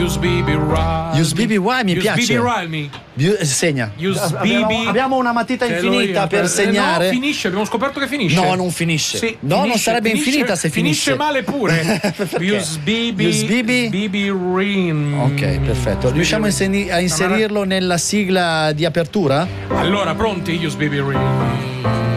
Use BB mi piace. Segna. Abbiamo una matita infinita per segnare. No, finisce, abbiamo scoperto che finisce. No, non finisce. Sì, no, finisce, non sarebbe infinita se finisce. Finisce male pure. Use BB Ring. Ok, perfetto. Riusciamo a inserirlo nella sigla di apertura? Allora, pronti? Use BB Ring.